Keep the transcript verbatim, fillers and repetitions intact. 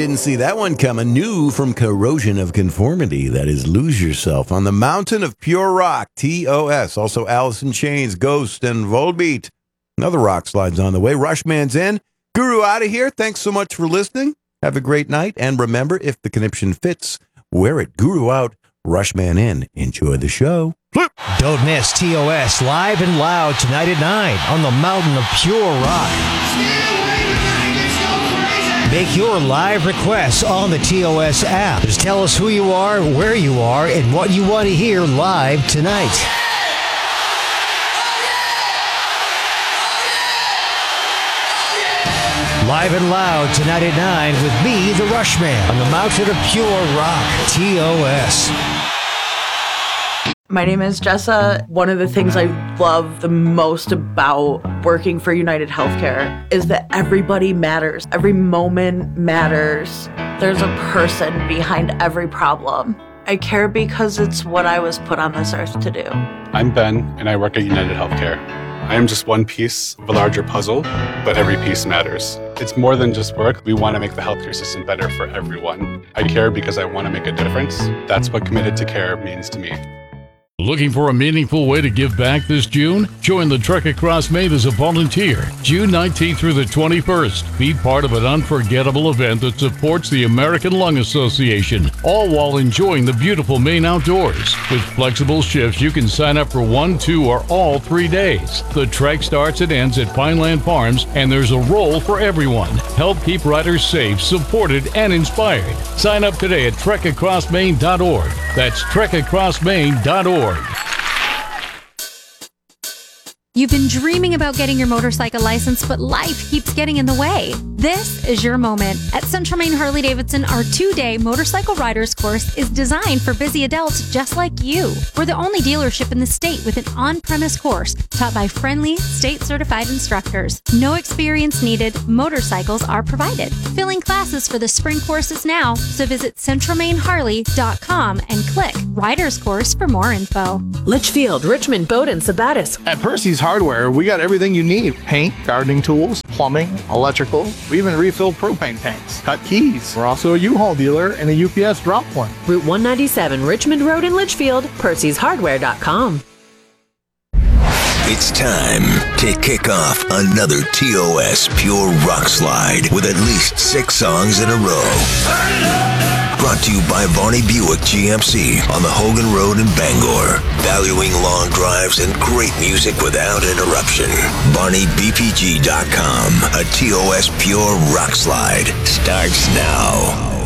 didn't see that one coming. New from Corrosion of Conformity. That is Lose Yourself on the Mountain of Pure Rock, T O S. Also Alice in Chains, Ghost, and Volbeat. Another rock slide's on the way. Rushman's in. Guru out of here. Thanks so much for listening. Have a great night. And remember, if the conniption fits, wear it. Guru out. Rushman in. Enjoy the show. Flip. Don't miss T O S live and loud tonight at nine on the Mountain of Pure Rock. Make your live requests on the T O S app. Just tell us who you are, where you are, and what you want to hear live tonight. Live and loud tonight at nine with me, the Rushman, on the Mountain of Pure Rock, T O S. My name is Jessa. One of the things I love the most about working for United Healthcare is that everybody matters. Every moment matters. There's a person behind every problem. I care because it's what I was put on this earth to do. I'm Ben, and I work at United Healthcare. I am just one piece of a larger puzzle, but every piece matters. It's more than just work. We want to make the healthcare system better for everyone. I care because I want to make a difference. That's what committed to care means to me. Looking for a meaningful way to give back this June? Join the Trek Across Maine as a volunteer, June nineteenth through the twenty-first. Be part of an unforgettable event that supports the American Lung Association, all while enjoying the beautiful Maine outdoors. With flexible shifts, you can sign up for one, two, or all three days. The trek starts and ends at Pineland Farms, and there's a role for everyone. Help keep riders safe, supported, and inspired. Sign up today at trek across maine dot org. That's trek across maine dot org. You've been dreaming about getting your motorcycle license, but life keeps getting in the way. This is your moment. At Central Maine Harley-Davidson, our two-day motorcycle riders course is designed for busy adults just like you. We're the only dealership in the state with an on-premise course taught by friendly, state-certified instructors. No experience needed. Motorcycles are provided. Filling classes for the spring courses now, so visit central maine harley dot com and click Riders Course for more info. Litchfield, Richmond, Bowdoin, Sabattis. At Percy's Hardware, we got everything you need. Paint, gardening tools, plumbing, electrical. We even refill propane tanks, cut keys. We're also a U-Haul dealer and a U P S drop point. Route one ninety-seven, Richmond Road in Litchfield, percys hardware dot com. It's time to kick off another T O S Pure Rock Slide with at least six songs in a row. Brought to you by Varney Buick G M C on the Hogan Road in Bangor. Valuing long drives and great music without interruption. Varney B P G dot com. A T O S Pure Rock Slide starts now.